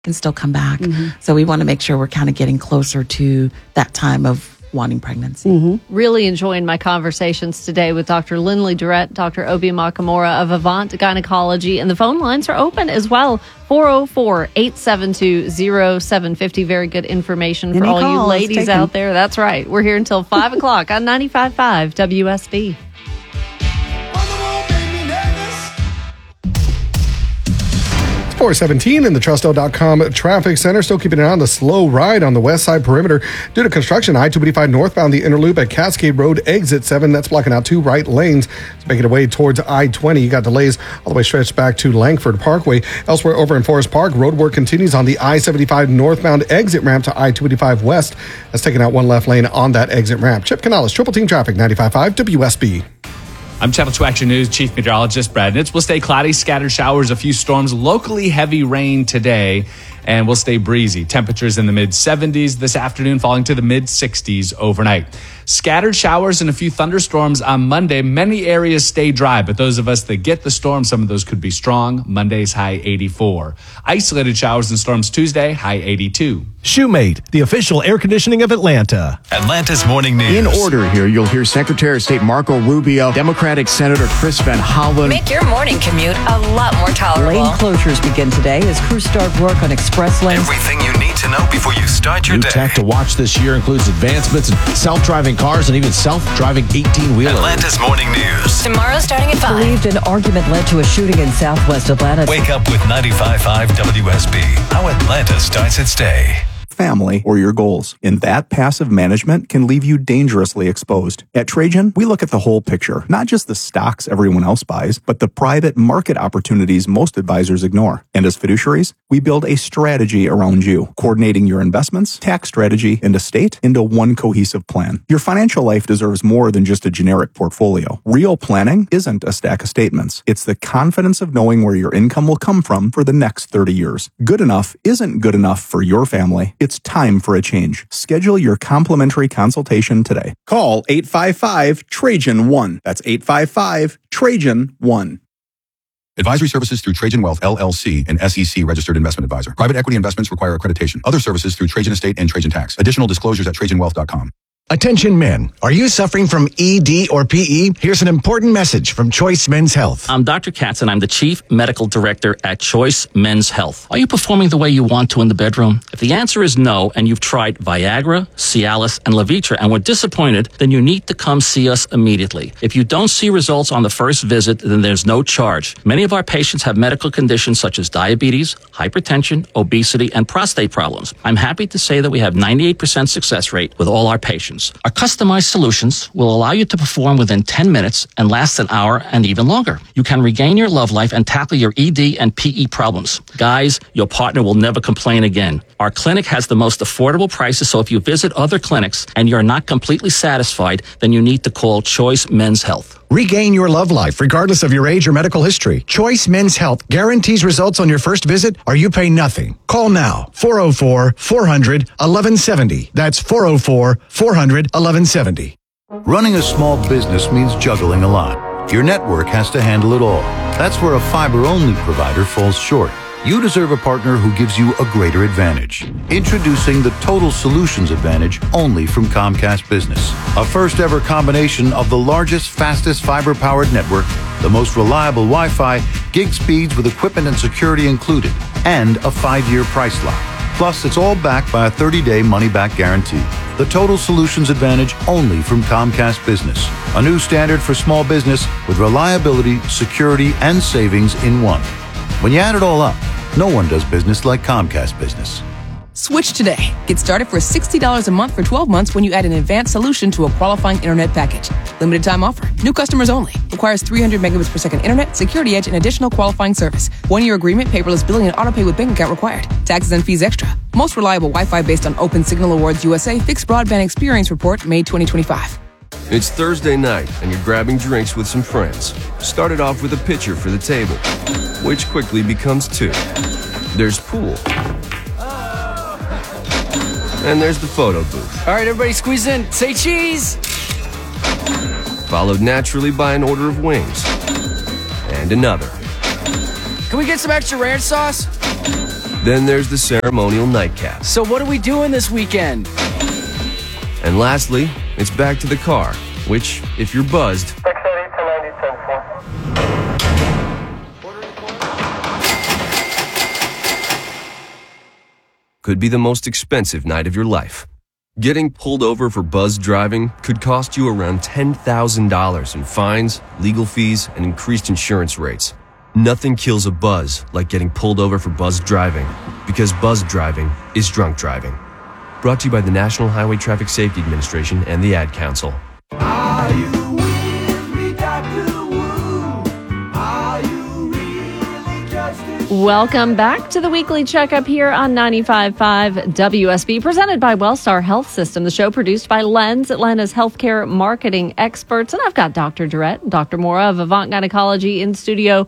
can still come back. So we want to make sure we're kind of getting closer to that time of wanting pregnancy. Really enjoying my conversations today with Dr. Lindley Durrett, Dr. Obi Makamura of Avant Gynecology, and the phone lines are open as well. 404-872-0750. Very good information for all you ladies out there. That's right. We're here until 5 o'clock on 95.5 WSB. 417 in the Trusto.com traffic center. Still keeping an eye on the slow ride on the west side perimeter due to construction. I-285 northbound, the inner loop at Cascade Road, exit 7. That's blocking out 2 right lanes. It's making its way towards I-20. You got delays all the way stretched back to Langford Parkway. Elsewhere over in Forest Park, road work continues on the I-75 northbound exit ramp to I-285 west. That's taking out 1 left lane on that exit ramp. Chip Canales, Triple Team Traffic, 95.5 WSB. I'm Channel 2 Action News Chief Meteorologist Brad Nitz. We'll stay cloudy, scattered showers, a few storms, locally heavy rain today, and we'll stay breezy. Temperatures in the mid-70s this afternoon, falling to the mid-60s overnight. Scattered showers and a few thunderstorms on Monday. Many areas stay dry, but those of us that get the storm, some of those could be strong. Monday's high 84. Isolated showers and storms Tuesday, high 82. Shoemate, the official air conditioning of Atlanta. Atlanta's Morning News. In order here, you'll hear Secretary of State Marco Rubio, Democratic Senator Chris Van Hollen. Make your morning commute a lot more tolerable. Lane closures begin today as crews start work on express lanes. Everything you need to know before you start your New day. tech to watch this year includes advancements in self-driving cars and even self-driving 18-wheelers. Atlanta's Morning News. Tomorrow starting at 5. Believed an argument led to a shooting in southwest Atlanta. Wake up with 95.5 WSB. How Atlanta starts its day. Family, or your goals. And that passive management can leave you dangerously exposed. At Trajan, we look at the whole picture, not just the stocks everyone else buys, but the private market opportunities most advisors ignore. And as fiduciaries, we build a strategy around you, coordinating your investments, tax strategy, and estate into one cohesive plan. Your financial life deserves more than just a generic portfolio. Real planning isn't a stack of statements. It's the confidence of knowing where your income will come from for the next 30 years. Good enough isn't good enough for your family. It's time for a change. Schedule your complimentary consultation today. Call 855-TRAJAN-1. That's 855-TRAJAN-1. Advisory services through Trajan Wealth, LLC, an SEC registered investment advisor. Private equity investments require accreditation. Other services through Trajan Estate and Trajan Tax. Additional disclosures at TrajanWealth.com. Attention men, are you suffering from ED or PE? Here's an important message from Choice Men's Health. I'm Dr. Katz and I'm the Chief Medical Director at Choice Men's Health. Are you performing the way you want to in the bedroom? If the answer is no and you've tried Viagra, Cialis, and Levitra and were disappointed, then you need to come see us immediately. If you don't see results on the first visit, then there's no charge. Many of our patients have medical conditions such as diabetes, hypertension, obesity, and prostate problems. I'm happy to say that we have 98% success rate with all our patients. Our customized solutions will allow you to perform within 10 minutes and last an hour and even longer. You can regain your love life and tackle your ED and PE problems. Guys, your partner will never complain again. Our clinic has the most affordable prices, so if you visit other clinics and you're not completely satisfied, then you need to call Choice Men's Health. Regain your love life regardless of your age or medical history. Choice Men's Health guarantees results on your first visit or you pay nothing. Call now. 404-400-1170. That's 404-400-1170. Running a small business means juggling a lot. Your network has to handle it all. That's where a fiber-only provider falls short. You deserve a partner who gives you a greater advantage. Introducing the Total Solutions Advantage only from Comcast Business. A first-ever combination of the largest, fastest fiber-powered network, the most reliable Wi-Fi, gig speeds with equipment and security included, and a 5-year price lock. Plus, it's all backed by a 30-day money-back guarantee. The Total Solutions Advantage only from Comcast Business. A new standard for small business with reliability, security, and savings in one. When you add it all up, no one does business like Comcast Business. Switch today. Get started for $60 a month for 12 months when you add an advanced solution to a qualifying internet package. Limited time offer. New customers only. Requires 300 megabits per second internet, security edge, and additional qualifying service. 1-year agreement, paperless billing, and autopay with bank account required. Taxes and fees extra. Most reliable Wi-Fi based on Open Signal Awards USA Fixed Broadband Experience Report, May 2025. It's Thursday night, and you're grabbing drinks with some friends. Started off with a pitcher for the table, which quickly becomes 2. There's pool. And there's the photo booth. All right, everybody squeeze in. Say cheese! Followed naturally by an order of wings. And another. Can we get some extra ranch sauce? Then there's the ceremonial nightcap. So what are we doing this weekend? And lastly, it's back to the car, which, if you're buzzed, could be the most expensive night of your life. Getting pulled over for buzzed driving could cost you around $10,000 in fines, legal fees, and increased insurance rates. Nothing kills a buzz like getting pulled over for buzzed driving, because buzzed driving is drunk driving. Brought to you by the National Highway Traffic Safety Administration and the Ad Council. Welcome back to the weekly checkup here on 95.5 WSB, presented by Wellstar Health System. The show produced by Lens, Atlanta's healthcare marketing experts. And I've got Dr. Durrett and Dr. Mora of Avant Gynecology in studio,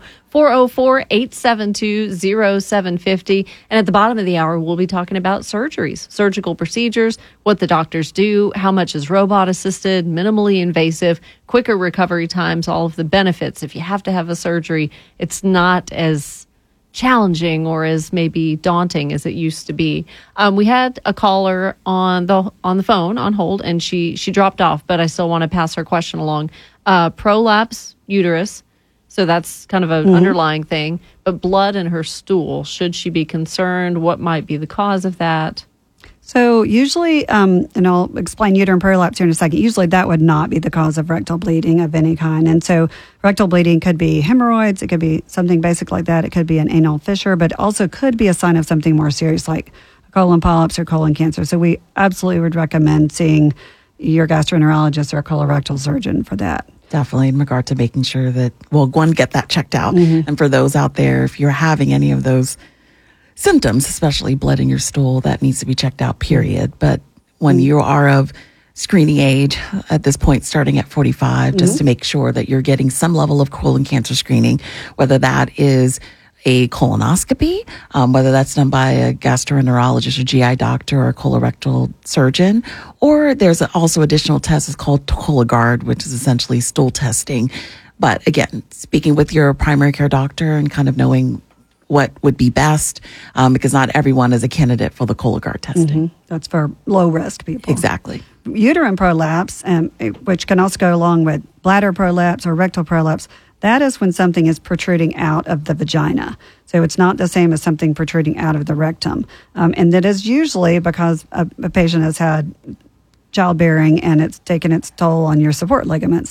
404-872-0750. And at the bottom of the hour, we'll be talking about surgeries, surgical procedures, what the doctors do, how much is robot assisted, minimally invasive, quicker recovery times, all of the benefits. If you have to have a surgery, it's not as challenging or as maybe daunting as it used to be. We had a caller on the phone on hold, and she dropped off, but I still want to pass her question along. Prolapse uterus, so that's kind of an underlying thing, but blood in her stool. Should she be concerned? What might be the cause of that? So usually, and I'll explain uterine prolapse here in a second, usually that would not be the cause of rectal bleeding of any kind. And so rectal bleeding could be hemorrhoids, it could be something basic like that, it could be an anal fissure, but also could be a sign of something more serious like colon polyps or colon cancer. So we absolutely would recommend seeing your gastroenterologist or a colorectal surgeon for that. Definitely in regard to making sure that, well, one, get that checked out. And for those out there, if you're having any of those symptoms, especially blood in your stool, that needs to be checked out, period. But when you are of screening age, at this point starting at 45, just to make sure that you're getting some level of colon cancer screening, whether that is a colonoscopy, whether that's done by a gastroenterologist or GI doctor or a colorectal surgeon, or there's also additional tests, it's called Cologuard, which is essentially stool testing. But again, speaking with your primary care doctor and kind of knowing what would be best, because not everyone is a candidate for the Cologuard testing. That's for low-risk people. Exactly. Uterine prolapse, which can also go along with bladder prolapse or rectal prolapse, that is when something is protruding out of the vagina. So it's not the same as something protruding out of the rectum. And that is usually because a patient has had childbearing and it's taken its toll on your support ligaments.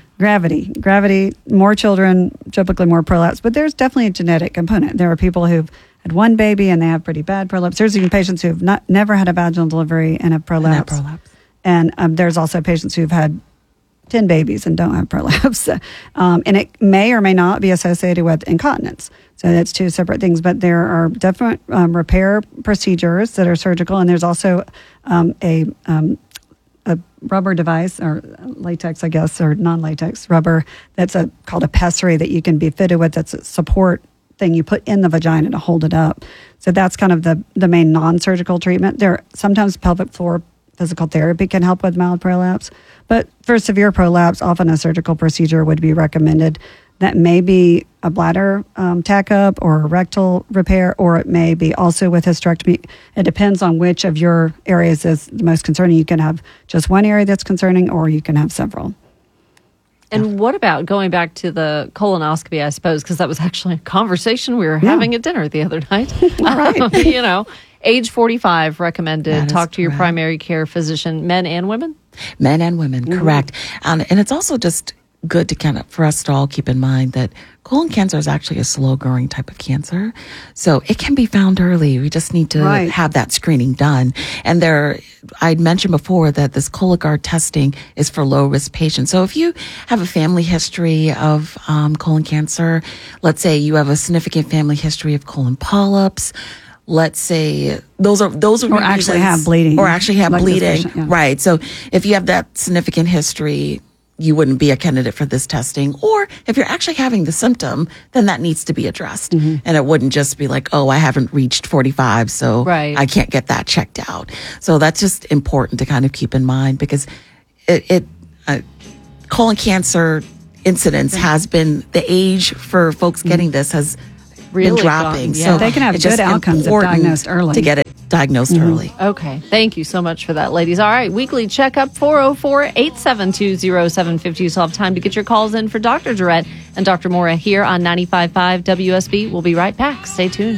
Gravity. More children, typically more prolapse, but there's definitely a genetic component. There are people who've had one baby and they have pretty bad prolapse. There's even patients who've never had a vaginal delivery and have prolapse. And there's also patients who've had 10 babies and don't have prolapse. And it may or may not be associated with incontinence. So that's two separate things. But there are different repair procedures that are surgical, and there's also a rubber device or latex, I guess, or non-latex rubber that's called a pessary that you can be fitted with. That's a support thing you put in the vagina to hold it up. So that's kind of the main non-surgical treatment. Sometimes pelvic floor physical therapy can help with mild prolapse, but for severe prolapse, often a surgical procedure would be recommended. That may be a bladder tack-up or a rectal repair, or it may be also with hysterectomy. It depends on which of your areas is the most concerning. You can have just one area that's concerning, or you can have several. And what about going back to the colonoscopy, I suppose, because that was actually a conversation we were having at dinner the other night. Right. Age 45 recommended. Talk to your primary care physician, men and women? Men and women, correct. And it's also just good to for us to all keep in mind that colon cancer is actually a slow growing type of cancer. So it can be found early. We just need to have that screening done. And I'd mentioned before that this Cologuard testing is for low risk patients. So if you have a family history of colon cancer, let's say you have a significant family history of colon polyps, let's say those are or actually have bleeding, right? So if you have that significant history, you wouldn't be a candidate for this testing. Or if you're actually having the symptom, then that needs to be addressed. And it wouldn't just be like, oh, I haven't reached 45, so I can't get that checked out. So that's just important to kind of keep in mind, because colon cancer incidence has been, the age for folks getting this has really dropping. gone, yeah. So They can have it's good just outcomes if important diagnosed early. to get it diagnosed early. Okay. Thank you so much for that, ladies. All right. Weekly checkup 404-872-0750. You still have time to get your calls in for Dr. Jarrett and Dr. Mora here on 95.5 WSB. We'll be right back. Stay tuned.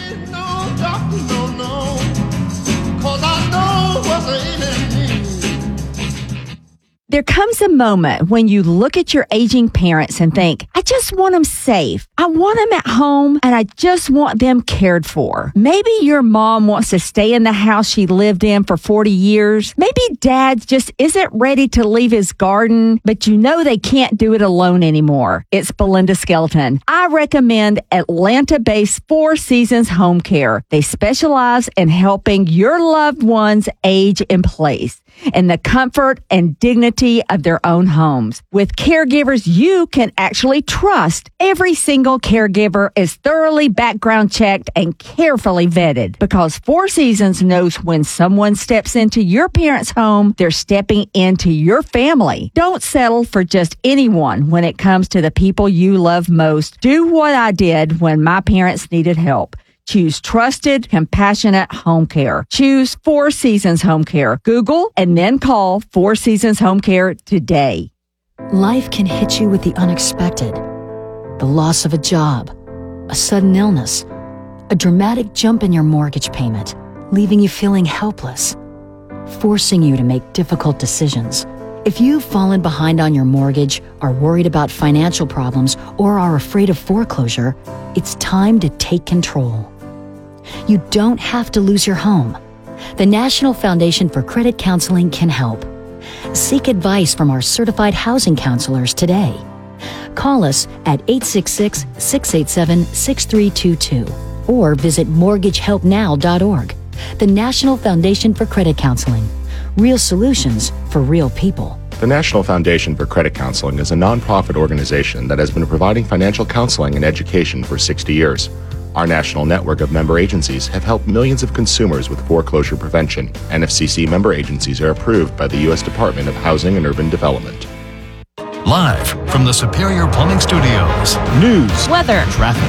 There comes a moment when you look at your aging parents and think, I just want them safe. I want them at home and I just want them cared for. Maybe your mom wants to stay in the house she lived in for 40 years. Maybe dad just isn't ready to leave his garden, but you know they can't do it alone anymore. It's Belinda Skelton. I recommend Atlanta-based Four Seasons Home Care. They specialize in helping your loved ones age in place in the comfort and dignity of their own homes. With caregivers you can actually trust, every single caregiver is thoroughly background checked and carefully vetted because Four Seasons knows when someone steps into your parents' home, they're stepping into your family. Don't settle for just anyone when it comes to the people you love most. Do what I did when my parents needed help. Choose trusted, compassionate home care. Choose Four Seasons Home Care. Google and then call Four Seasons Home Care today. Life can hit you with the unexpected. The loss of a job, a sudden illness, a dramatic jump in your mortgage payment, leaving you feeling helpless, forcing you to make difficult decisions. If you've fallen behind on your mortgage, are worried about financial problems, or are afraid of foreclosure, it's time to take control. You don't have to lose your home. The National Foundation for Credit Counseling can help. Seek advice from our certified housing counselors today. Call us at 866-687-6322 or visit mortgagehelpnow.org. The National Foundation for Credit Counseling. Real solutions for real people. The National Foundation for Credit Counseling is a nonprofit organization that has been providing financial counseling and education for 60 years. Our national network of member agencies have helped millions of consumers with foreclosure prevention. NFCC member agencies are approved by the U.S. Department of Housing and Urban Development. Live from the Superior Plumbing Studios. News, weather, traffic.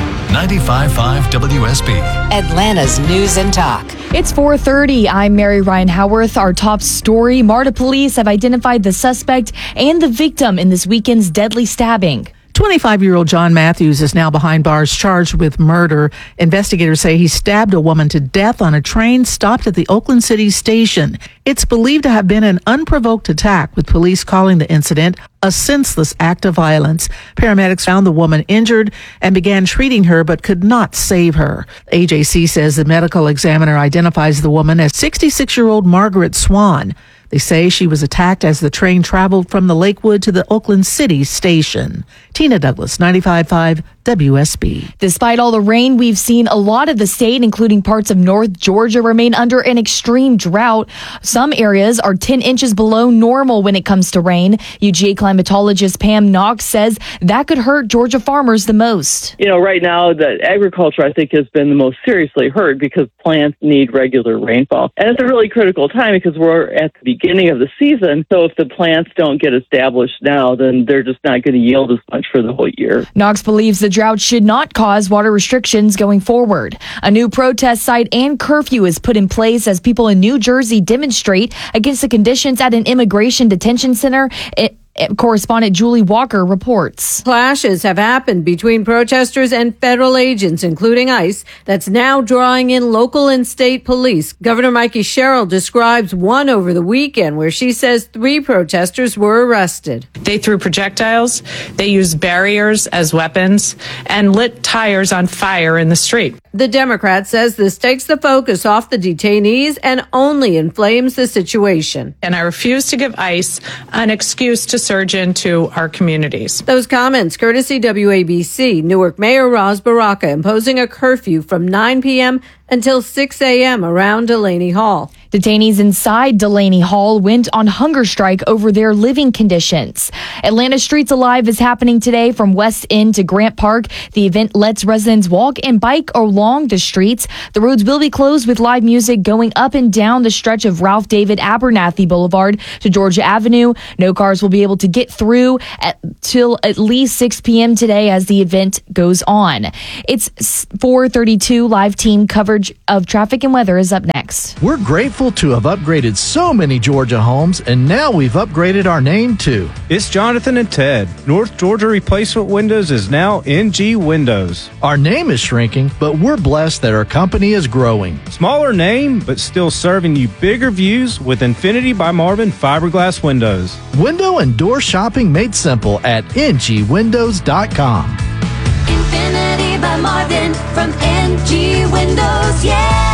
95.5 WSB. Atlanta's News and Talk. It's 4:30. I'm Mary Ryan Howarth. Our top story, MARTA police have identified the suspect and the victim in this weekend's deadly stabbing. 25-year-old John Matthews is now behind bars charged with murder. Investigators say he stabbed a woman to death on a train stopped at the Oakland City station. It's believed to have been an unprovoked attack, with police calling the incident a senseless act of violence. Paramedics found the woman injured and began treating her but could not save her. AJC says the medical examiner identifies the woman as 66-year-old Margaret Swan. They say she was attacked as the train traveled from the Lakewood to the Oakland City station. Tina Douglas, 95.5 WSB. Despite all the rain we've seen, a lot of the state, including parts of North Georgia, remain under an extreme drought. Some areas are 10 inches below normal when it comes to rain. UGA climatologist Pam Knox says that could hurt Georgia farmers the most. You know, right now, the agriculture, I think, has been the most seriously hurt because plants need regular rainfall. And it's a really critical time because we're at the beginning of the season. So if the plants don't get established now, then they're just not going to yield as much for the whole year. Knox believes the drought should not cause water restrictions going forward. A new protest site and curfew is put in place as people in New Jersey demonstrate against the conditions at an immigration detention center. Correspondent Julie Walker reports. Clashes have happened between protesters and federal agents, including ICE, that's now drawing in local and state police. Governor Mikey Sherrill describes one over the weekend where she says 3 protesters were arrested. They threw projectiles, they used barriers as weapons, and lit tires on fire in the street. The Democrat says this takes the focus off the detainees and only inflames the situation. And I refuse to give ICE an excuse to surge into our communities. Those comments courtesy WABC. Newark Mayor Roz Baraka imposing a curfew from 9 p.m. until 6 a.m. around Delaney Hall. Detainees inside Delaney Hall went on hunger strike over their living conditions. Atlanta Streets Alive is happening today from West End to Grant Park. The event lets residents walk and bike along the streets. The roads will be closed with live music going up and down the stretch of Ralph David Abernathy Boulevard to Georgia Avenue. No cars will be able to get through till at least 6 p.m. today as the event goes on. It's 4:32. Live team coverage of traffic and weather is up next. We're grateful to have upgraded so many Georgia homes, and now we've upgraded our name too. It's Jonathan and Ted. North Georgia Replacement Windows is now NG Windows. Our name is shrinking, but we're blessed that our company is growing. Smaller name, but still serving you bigger views with Infinity by Marvin fiberglass windows. Window and door shopping made simple at ngwindows.com. Infinity by Marvin from NG Windows, yeah!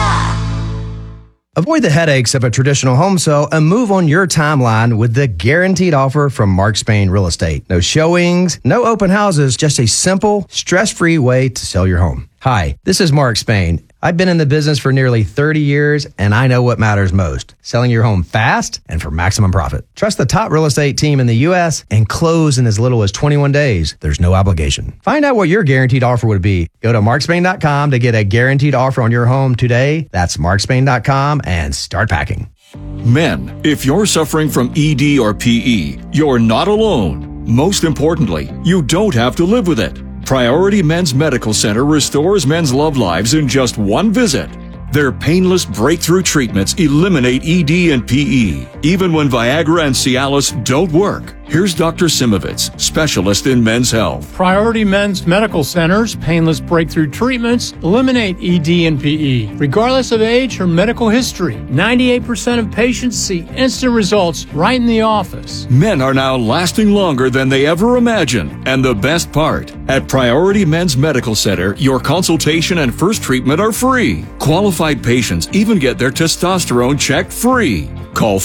Avoid the headaches of a traditional home sale and move on your timeline with the guaranteed offer from Mark Spain Real Estate. No showings, no open houses, just a simple, stress-free way to sell your home. Hi, this is Mark Spain. I've been in the business for nearly 30 years, and I know what matters most: selling your home fast and for maximum profit. Trust the top real estate team in the U.S. and close in as little as 21 days. There's no obligation. Find out what your guaranteed offer would be. Go to markspain.com to get a guaranteed offer on your home today. That's markspain.com and start packing. Men, if you're suffering from ED or PE, you're not alone. Most importantly, you don't have to live with it. Priority Men's Medical Center restores men's love lives in just one visit. Their painless breakthrough treatments eliminate ED and PE, even when Viagra and Cialis don't work. Here's Dr. Simovitz, specialist in men's health. Priority Men's Medical Center's painless breakthrough treatments eliminate ED and PE, regardless of age or medical history. 98% of patients see instant results right in the office. Men are now lasting longer than they ever imagined. And the best part, at Priority Men's Medical Center, your consultation and first treatment are free. Qualified patients even get their testosterone checked free. Call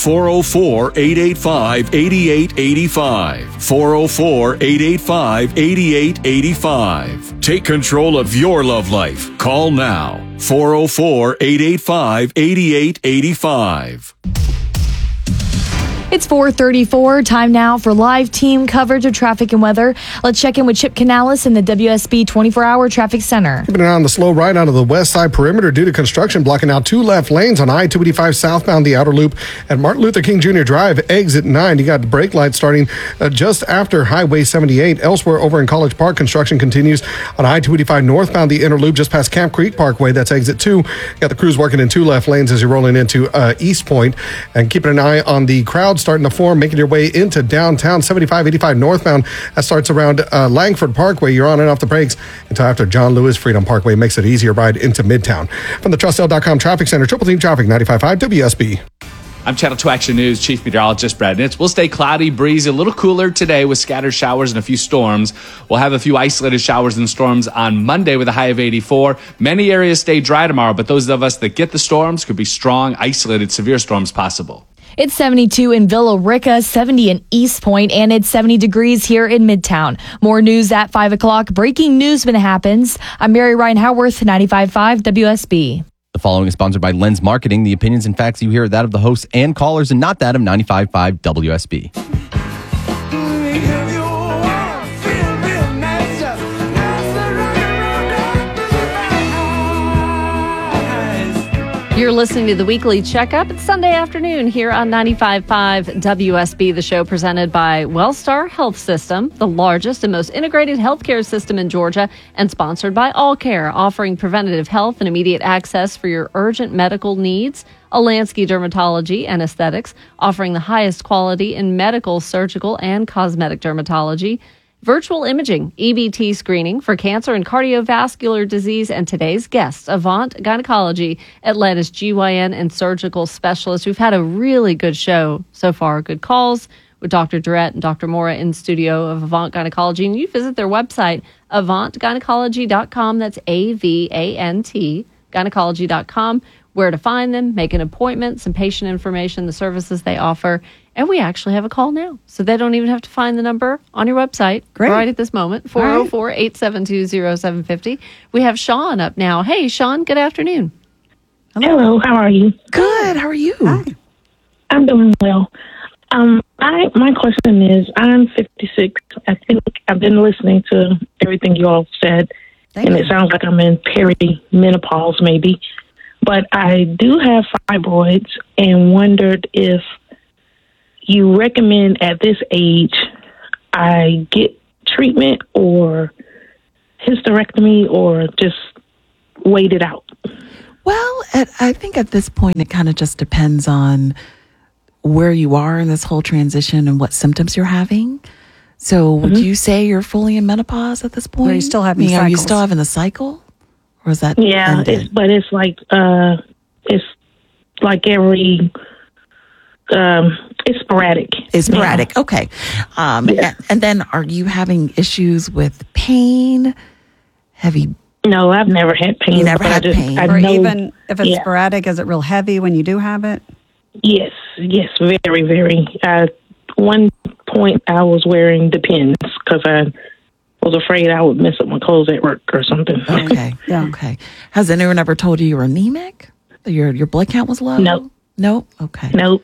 404-885-8885. 404-885-8885. Take control of your love life. Call now. 404-885-8885. It's 4:34. Time now for live team coverage of traffic and weather. Let's check in with Chip Canales in the WSB 24-hour traffic center. Keeping an eye on the slow ride out of the west side perimeter due to construction blocking out 2 left lanes on I-285 southbound the outer loop at Martin Luther King Jr. Drive, exit 9. You got the brake lights starting just after Highway 78. Elsewhere over in College Park, construction continues on I-285 northbound the inner loop just past Camp Creek Parkway. That's exit 2. You got the crews working in 2 left lanes as you're rolling into East Point. And keeping an eye on the crowd starting to form, making your way into downtown. 75-85 northbound. That starts around Langford Parkway. You're on and off the brakes until after John Lewis Freedom Parkway makes it easier ride into Midtown. From the TrustL.com Traffic Center, Triple Team Traffic, 95.5 WSB. I'm Channel 2 Action News Chief Meteorologist Brad Nitz. We'll stay cloudy, breezy, a little cooler today with scattered showers and a few storms. We'll have a few isolated showers and storms on Monday with a high of 84. Many areas stay dry tomorrow, but those of us that get the storms could be strong, isolated, severe storms possible. It's 72 in Villa Rica, 70 in East Point, and it's 70 degrees here in Midtown. More news at 5 o'clock. Breaking news when it happens. I'm Mary Ryan Howarth, 95.5 WSB. The following is sponsored by Lens Marketing. The opinions and facts you hear are that of the hosts and callers and not that of 95.5 WSB. You're listening to the Weekly Checkup. It's Sunday afternoon here on 95.5 WSB, the show presented by Wellstar Health System, the largest and most integrated healthcare system in Georgia, and sponsored by All Care, offering preventative health and immediate access for your urgent medical needs. Alansky Dermatology and Aesthetics, offering the highest quality in medical, surgical, and cosmetic dermatology. Virtual imaging, EBT screening for cancer and cardiovascular disease, and today's guests, Avant Gynecology, Atlanta's GYN and surgical specialist. We've had a really good show so far, good calls with Dr. Durrett and Dr. Mora in studio of Avant Gynecology, and you visit their website, avantgynecology.com. That's AVANT, gynecology.com, where to find them, make an appointment, some patient information, the services they offer. And we actually have a call now, so they don't even have to find the number on your website. Great. Right at this moment, 404-872-0750. We have Sean up now. Hey, Sean, good afternoon. Hello, how are you? Good. How are you? Hi. I'm doing well. My question is, I'm 56. I think I've been listening to everything you all said, and it sounds like I'm in perimenopause maybe. But I do have fibroids and wondered if you recommend at this age I get treatment or hysterectomy or just wait it out. Well, I think at this point it kind of just depends on where you are in this whole transition and what symptoms you're having. So would you say you're fully in menopause at this point? Are you still having Are you cycles? still having a cycle? Or is that Yeah, ended? it's like every it's sporadic. It's sporadic. Okay. And then are you having issues with pain? Heavy? No, I've never had pain. You never had pain? Or even if it's sporadic, is it real heavy when you do have it? Yes, very, very. At one point, I was wearing Depends because I was afraid I would mess up my clothes at work or something. Okay. Okay. Has anyone ever told you were anemic? That your blood count was low? No. No? Okay. No.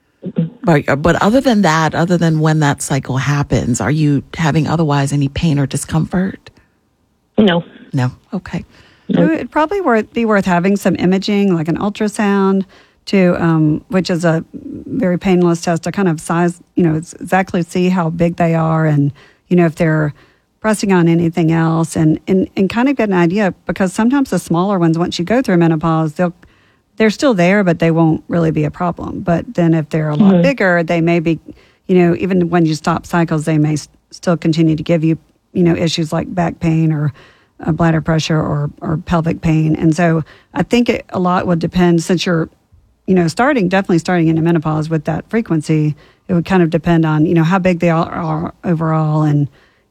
But other than that, other than when that cycle happens, are you having otherwise any pain or discomfort? No. No. Okay. It'd probably be worth having some imaging, like an ultrasound, which is a very painless test to kind of size, exactly see how big they are and, if they're pressing on anything else and kind of get an idea, because sometimes the smaller ones, once you go through menopause, they're still there, but they won't really be a problem. But then if they're a lot bigger, they may be, even when you stop cycles, they may still continue to give you, issues like back pain or bladder pressure or pelvic pain. And so I think a lot would depend, since you're, definitely starting into menopause with that frequency, it would kind of depend on, how big they are overall and,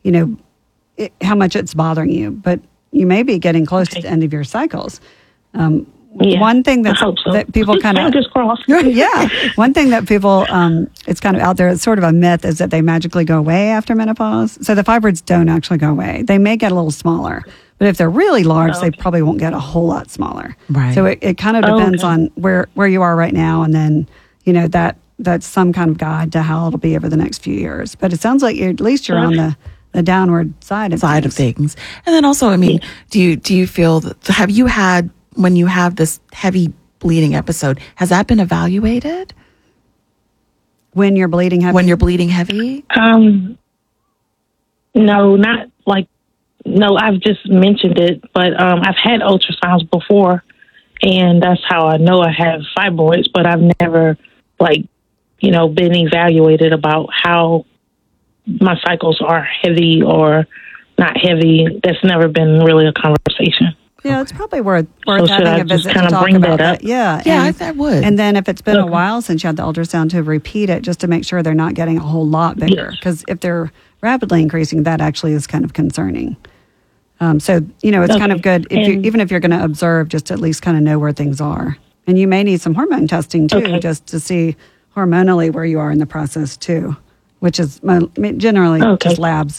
how much it's bothering you. But you may be getting close to the end of your cycles. One thing that people kind of one thing that people it's kind of out there, it's sort of a myth, is that they magically go away after menopause. So the fibroids don't actually go away. They may get a little smaller, but if they're really large, they probably won't get a whole lot smaller. Right. So it kind of depends on where you are right now, and then that's some kind of guide to how it'll be over the next few years. But it sounds like at least you're on the downward side of things. And then also, I mean, do you feel that, have you had, when you have this heavy bleeding episode, has that been evaluated? When you're bleeding heavy? When you're bleeding heavy? No, not like, no, I've just mentioned it, but I've had ultrasounds before, and that's how I know I have fibroids, but I've never, been evaluated about how my cycles are heavy or not heavy. That's never been really a conversation. Yeah, it's probably worth So should having I a visit just kind to of talk bring about that up? Yeah, I would. And then if it's been a while since you had the ultrasound, to repeat it just to make sure they're not getting a whole lot bigger. Because if they're rapidly increasing, that actually is kind of concerning. So, it's kind of good, even if you're going to observe, just to at least kind of know where things are. And you may need some hormone testing, too, just to see hormonally where you are in the process, too, which is generally just labs.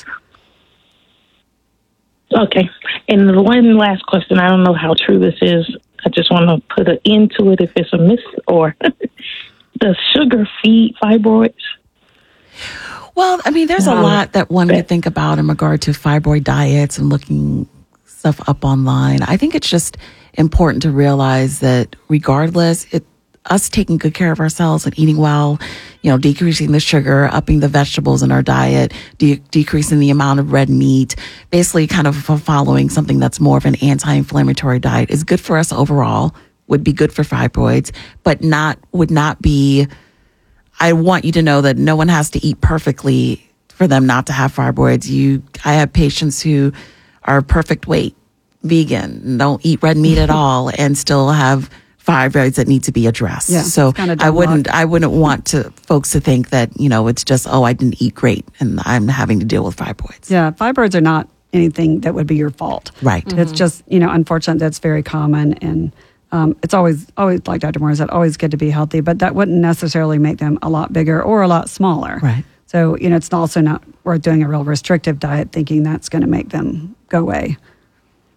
Okay. And the one last question, I don't know how true this is. I just want to put an end to it if it's a myth, or does sugar feed fibroids? Well, I mean, there's a lot that one could think about in regard to fibroid diets and looking stuff up online. I think it's just important to realize that regardless, us taking good care of ourselves and eating well, decreasing the sugar, upping the vegetables in our diet, decreasing the amount of red meat, basically kind of following something that's more of an anti-inflammatory diet is good for us overall, would be good for fibroids, but would not be, I want you to know that no one has to eat perfectly for them not to have fibroids. I have patients who are perfect weight, vegan, don't eat red meat at all, and still have fibroids that need to be addressed. Yeah, so I wouldn't want folks to think that, it's just, I didn't eat great and I'm having to deal with fibroids. Yeah, fibroids are not anything that would be your fault. Right. It's just, unfortunate that's very common, and it's always like Dr. Moore said, always good to be healthy, but that wouldn't necessarily make them a lot bigger or a lot smaller. Right. So, it's also not worth doing a real restrictive diet thinking that's going to make them go away.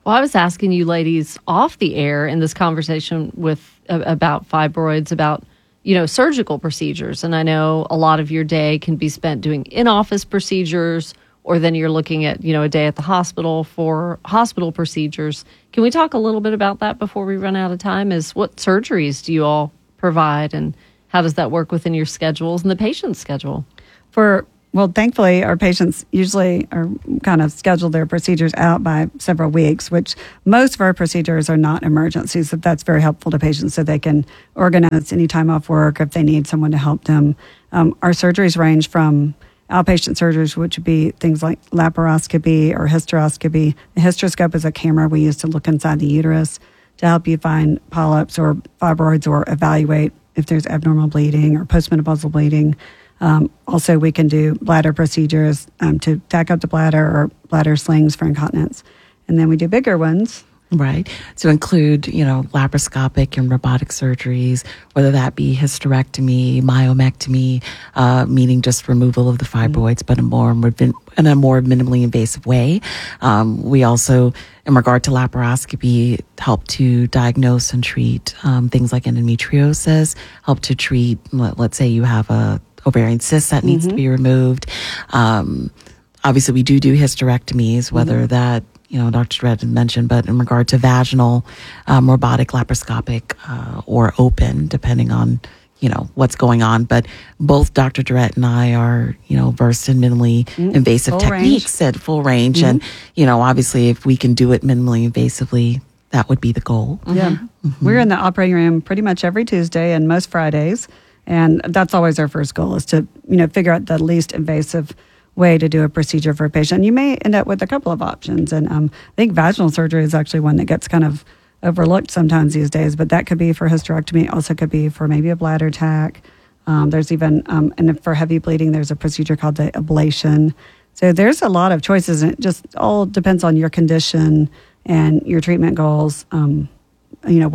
Well, I was asking you ladies off the air in this conversation about fibroids, about, surgical procedures. And I know a lot of your day can be spent doing in-office procedures, or then you're looking at, a day at the hospital for hospital procedures. Can we talk a little bit about that before we run out of time? What surgeries do you all provide, and how does that work within your schedules and the patient's schedule? Well, thankfully, our patients usually are kind of schedule their procedures out by several weeks, which most of our procedures are not emergencies. So that's very helpful to patients so they can organize any time off work if they need someone to help them. Our surgeries range from outpatient surgeries, which would be things like laparoscopy or hysteroscopy. The hysteroscope is a camera we use to look inside the uterus to help you find polyps or fibroids or evaluate if there's abnormal bleeding or postmenopausal bleeding. Also, we can do bladder procedures to tack up the bladder or bladder slings for incontinence. And then we do bigger ones. Right. So include, laparoscopic and robotic surgeries, whether that be hysterectomy, myomectomy, meaning just removal of the fibroids, but in a more minimally invasive way. We also, in regard to laparoscopy, help to diagnose and treat things like endometriosis, help to treat, let's say you have a ovarian cyst that needs to be removed. Obviously, we do hysterectomies, whether that, Dr. Dredd had mentioned, but in regard to vaginal, robotic, laparoscopic, or open, depending on, what's going on. But both Dr. Dredd and I are, versed in minimally invasive full techniques at full range. And, obviously, if we can do it minimally invasively, that would be the goal. Yeah. We're in the operating room pretty much every Tuesday and most Fridays. And that's always our first goal, is to, figure out the least invasive way to do a procedure for a patient. You may end up with a couple of options. And I think vaginal surgery is actually one that gets kind of overlooked sometimes these days, but that could be for hysterectomy, also could be for maybe a bladder tack. There's even, and for heavy bleeding, there's a procedure called the ablation. So there's a lot of choices, and it just all depends on your condition and your treatment goals. Your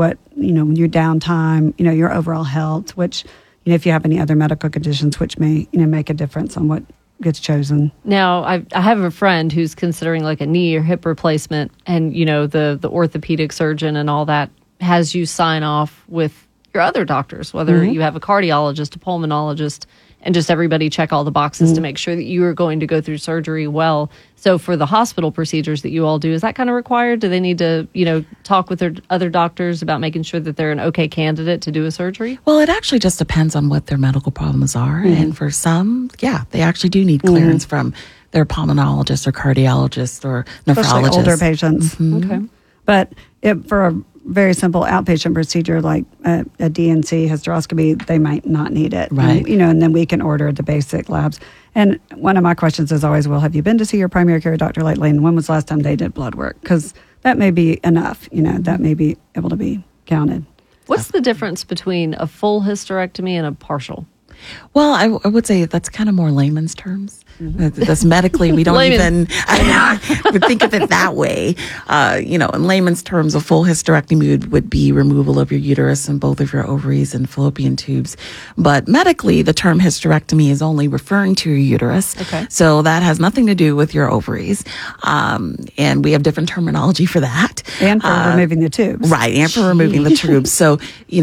downtime, your overall health, which, if you have any other medical conditions, which may, make a difference on what gets chosen. Now, I have a friend who's considering like a knee or hip replacement, and, the orthopedic surgeon and all that has you sign off with your other doctors, whether you have a cardiologist, a pulmonologist, and just everybody check all the boxes to make sure that you are going to go through surgery well. So for the hospital procedures that you all do, is that kind of required? Do they need to, talk with their other doctors about making sure that they're an okay candidate to do a surgery? Well, it actually just depends on what their medical problems are. And for some, they actually do need clearance from their pulmonologist or cardiologist or nephrologist. Especially older patients. Okay. But for a very simple outpatient procedure like a DNC, hysteroscopy, they might not need it. Right. And then we can order the basic labs. And one of my questions is always, well, have you been to see your primary care doctor lately? And when was the last time they did blood work? Because that may be enough, that may be able to be counted. What's the difference between a full hysterectomy and a partial? Well, I would say that's kind of more layman's terms. That's medically, we don't even would think of it that way. In layman's terms, a full hysterectomy would be removal of your uterus and both of your ovaries and fallopian tubes. But medically, the term hysterectomy is only referring to your uterus. Okay. So that has nothing to do with your ovaries. And we have different terminology for that. And for removing the tubes. Right, and for removing the tubes. So,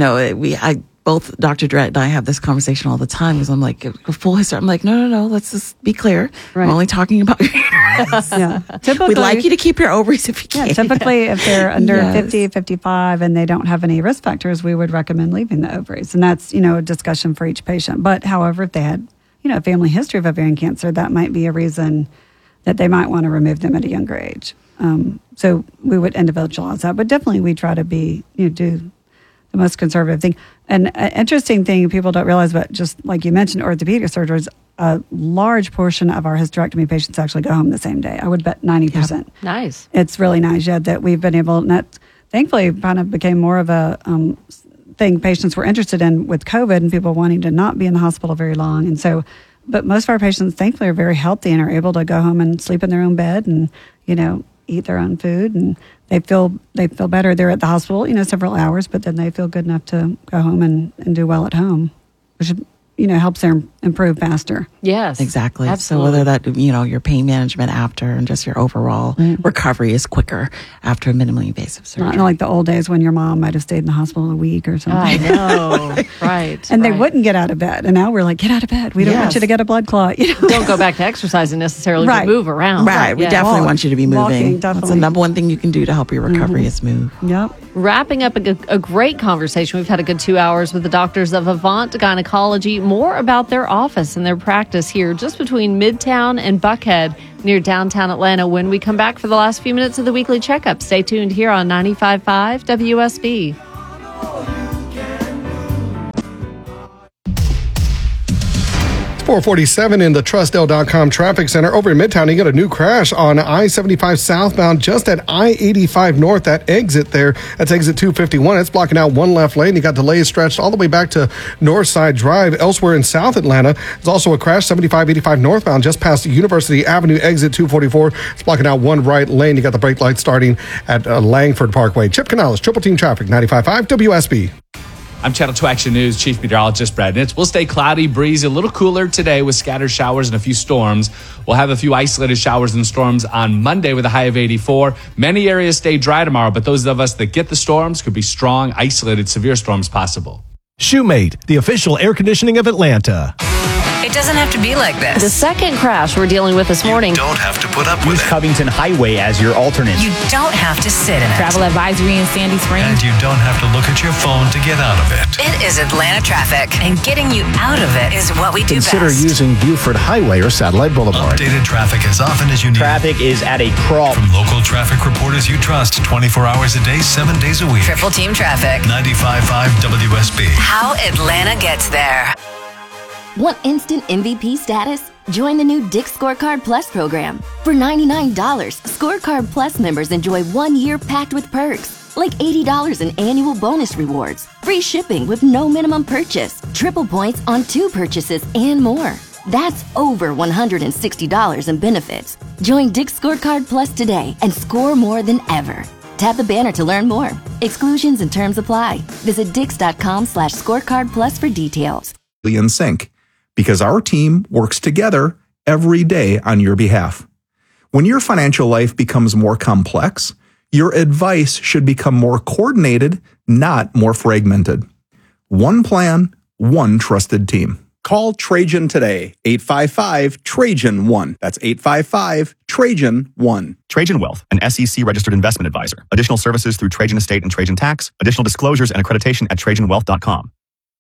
both Dr. Dredd and I have this conversation all the time because I'm like, a full history. I'm like, no, let's just be clear. Right. I'm only talking about your uterus. Typically, we'd like you to keep your ovaries if you can. Typically, if they're under 50, 55, and they don't have any risk factors, we would recommend leaving the ovaries. And that's, a discussion for each patient. But however, if they had, a family history of ovarian cancer, that might be a reason that they might want to remove them at a younger age. So we would individualize that. But definitely we try to be, do the most conservative thing. And an interesting thing people don't realize, but just like you mentioned, orthopedic surgeries, a large portion of our hysterectomy patients actually go home the same day. I would bet 90%. Yep. Nice. It's really nice, that we've been able, and that thankfully kind of became more of a thing patients were interested in with COVID and people wanting to not be in the hospital very long. And so, but most of our patients thankfully are very healthy and are able to go home and sleep in their own bed and, eat their own food, and they feel better. They're at the hospital, several hours, but then they feel good enough to go home and do well at home, which, helps them improve faster. Yes, exactly. Absolutely. So whether that, your pain management after and just your overall recovery is quicker after a minimally invasive surgery. Not like the old days when your mom might have stayed in the hospital a week or something. I know. Right. And they wouldn't get out of bed. And now we're like, get out of bed. We don't want you to get a blood clot. Don't go back to exercising necessarily, but move around. Right. We definitely want you to be moving. Walking, That's the number one thing you can do to help your recovery is move. Yep. Wrapping up a great conversation. We've had a good 2 hours with the doctors of Avant Gynecology. More about their office and their practice here just between Midtown and Buckhead near downtown Atlanta when we come back for the last few minutes of the weekly checkup. Stay tuned here on 95.5 WSB. 447 in the TrustL.com traffic center over in Midtown. You got a new crash on I-75 southbound just at I-85 north. That exit there, that's exit 251. It's blocking out one left lane. You got delays stretched all the way back to Northside Drive. Elsewhere in South Atlanta, there's also a crash 75-85 northbound just past University Avenue, exit 244. It's blocking out one right lane. You got the brake light starting at Langford Parkway. Chip Canales, Triple Team Traffic, 95.5 WSB. I'm Channel 2 Action News Chief Meteorologist Brad Nitz. We'll stay cloudy, breezy, a little cooler today with scattered showers and a few storms. We'll have a few isolated showers and storms on Monday with a high of 84. Many areas stay dry tomorrow, but those of us that get the storms could be strong, isolated, severe storms possible. Shoemate, the official air conditioning of Atlanta. It doesn't have to be like this. The second crash we're dealing with this morning. Don't have to put up with Use Covington Highway as your alternate. You don't have to sit in it. Travel advisory in Sandy Springs. And you don't have to look at your phone to get out of it. It is Atlanta traffic, and getting you out of it is what we do Consider best. using Buford Highway or Satellite Boulevard. Updated traffic as often as you need. Traffic is at a crawl. From local traffic reporters you trust 24 hours a day, 7 days a week. Triple Team Traffic. 95.5 WSB. How Atlanta gets there. Want instant MVP status? Join the new Dick's Scorecard Plus program. For $99, Scorecard Plus members enjoy 1 year packed with perks, like $80 in annual bonus rewards, free shipping with no minimum purchase, triple points on 2 purchases, and more. That's over $160 in benefits. Join Dick's Scorecard Plus today and score more than ever. Tap the banner to learn more. Exclusions and terms apply. Visit Dix.com/scorecard plus for details. In sync, because our team works together every day on your behalf. When your financial life becomes more complex, your advice should become more coordinated, not more fragmented. One plan, one trusted team. Call Trajan today, 855-TRAJAN-1. That's 855-TRAJAN-1. Trajan Wealth, an SEC-registered investment advisor. Additional services through Trajan Estate and Trajan Tax. Additional disclosures and accreditation at TrajanWealth.com.